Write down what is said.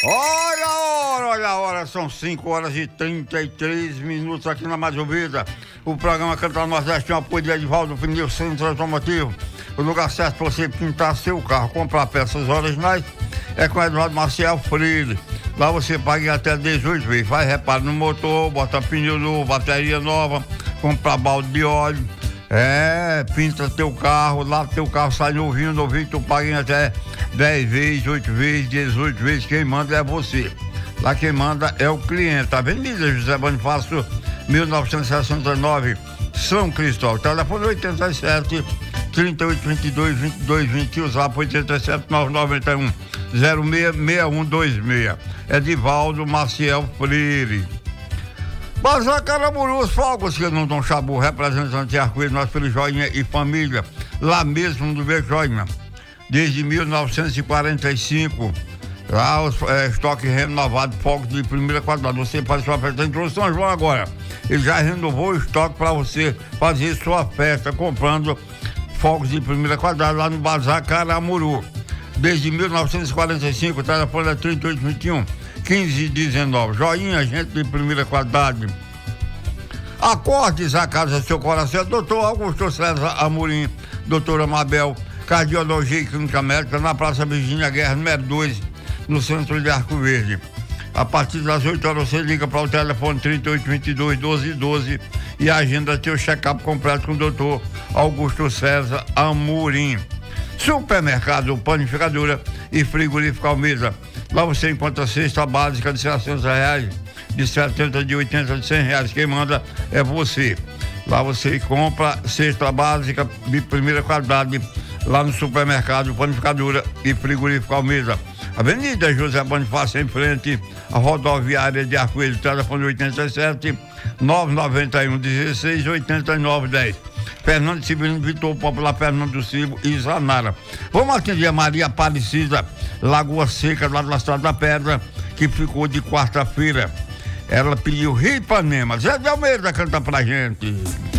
Olha a hora, são 5h33 aqui na Mais Ouvida. O programa Cantar Nordeste tem o apoio de Edivaldo Pneu Centro Automotivo. O lugar certo para você pintar seu carro, comprar peças originais é com Eduardo Marcial Freire. Lá você paga em até 18 vezes. Faz reparo no motor, bota pneu novo, bateria nova, compra balde de óleo. Pinta teu carro, lá teu carro sai novinho, tu paga em até 10 vezes, 8 vezes, 18 vezes. Quem manda é você. Lá quem manda é o cliente. Avenida José Bonifácio, 1969, São Cristóvão. Telefone 87 3822 2220, o zap 87 991 066126. Edivaldo Maciel Freire. Bazar Caramuru, os fogos que não dão chabu, representante de Arco-Íris, nós pelo Joinha e família, lá mesmo do Beco Joinha. Desde 1945, lá os estoque renovado, fogos de primeira qualidade. Você faz sua festa em São João agora. Ele já renovou o estoque para você fazer sua festa comprando fogos de primeira qualidade lá no Bazar Caramuru. Desde 1945, o telefone é 3821 1519. Joinha, gente de primeira qualidade. Acordes a casa seu coração. Doutor Augusto César Amorim, doutora Mabel, Cardiologia e Clínica Médica, na Praça Virgínia Guerra, número 2, no centro de Arco Verde. A partir das 8 horas você liga para o telefone 3822 1212 e agenda seu check-up completo com o doutor Augusto César Amorim. Supermercado Panificadora e Frigorífico Almeida. Lá você encontra cesta básica de R$600, de 70, de 80, de R$100. Quem manda é você. Lá você compra cesta básica de primeira qualidade lá no Supermercado Panificadora e Frigorífico Almeida. Avenida José Bonifácio, em frente à rodoviária de Arco-Íris. Telefone 87 991 16 89 10. Fernando Severino, Vitor Popular, Fernando Silva e Zanara. Vamos atender a Maria Aparecida, Lagoa Seca, lá da Estrada da Pedra, que ficou de quarta-feira. Ela pediu Rio Ipanema. Zé de Almeida canta pra gente.